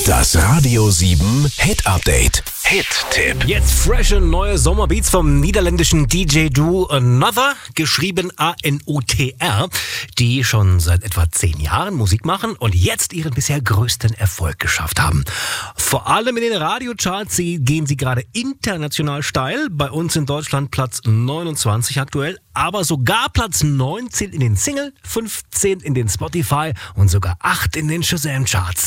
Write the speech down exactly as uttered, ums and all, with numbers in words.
Das Radio sieben Hit Update. Hit-Tipp. Jetzt frische neue Sommerbeats vom niederländischen D J-Duo Another, geschrieben A N O T R, die schon seit etwa zehn Jahren Musik machen und jetzt ihren bisher größten Erfolg geschafft haben. Vor allem in den Radiocharts gehen sie gerade international steil. Bei uns in Deutschland Platz neunundzwanzig aktuell, aber sogar Platz neunzehn in den Single, fünfzehn in den Spotify und sogar acht in den Shazam-Charts.